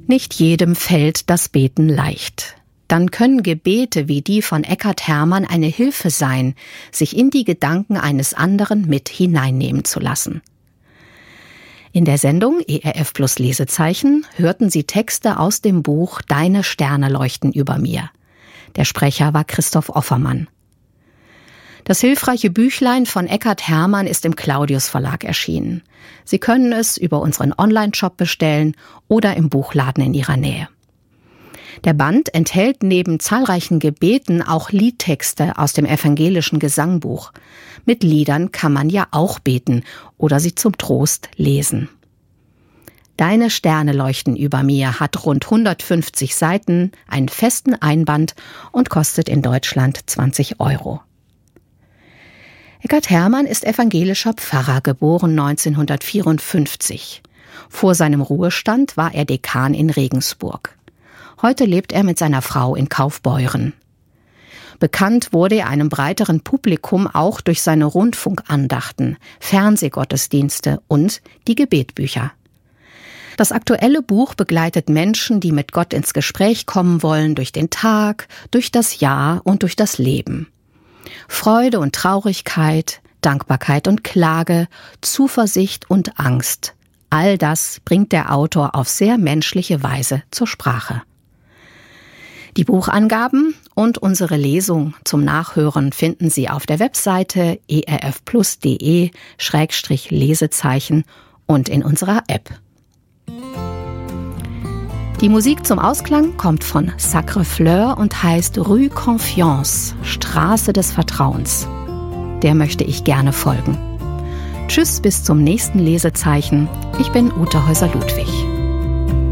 Nicht jedem fällt das Beten leicht. Dann können Gebete wie die von Eckhard Hermann eine Hilfe sein, sich in die Gedanken eines anderen mit hineinnehmen zu lassen. In der Sendung ERF Plus Lesezeichen hörten Sie Texte aus dem Buch Deine Sterne leuchten über mir. Der Sprecher war Christoph Offermann. Das hilfreiche Büchlein von Eckhard Hermann ist im Claudius Verlag erschienen. Sie können es über unseren Online-Shop bestellen oder im Buchladen in Ihrer Nähe. Der Band enthält neben zahlreichen Gebeten auch Liedtexte aus dem evangelischen Gesangbuch. Mit Liedern kann man ja auch beten oder sie zum Trost lesen. Deine Sterne leuchten über mir hat rund 150 Seiten, einen festen Einband und kostet in Deutschland 20 €. Eckhard Hermann ist evangelischer Pfarrer, geboren 1954. Vor seinem Ruhestand war er Dekan in Regensburg. Heute lebt er mit seiner Frau in Kaufbeuren. Bekannt wurde er einem breiteren Publikum auch durch seine Rundfunkandachten, Fernsehgottesdienste und die Gebetbücher. Das aktuelle Buch begleitet Menschen, die mit Gott ins Gespräch kommen wollen, durch den Tag, durch das Jahr und durch das Leben. Freude und Traurigkeit, Dankbarkeit und Klage, Zuversicht und Angst. All das bringt der Autor auf sehr menschliche Weise zur Sprache. Die Buchangaben und unsere Lesung zum Nachhören finden Sie auf der Webseite erfplus.de/Lesezeichen und in unserer App. Die Musik zum Ausklang kommt von Sacre Fleur und heißt Rue Confiance, Straße des Vertrauens. Der möchte ich gerne folgen. Tschüss, bis zum nächsten Lesezeichen. Ich bin Ute Häuser-Ludwig.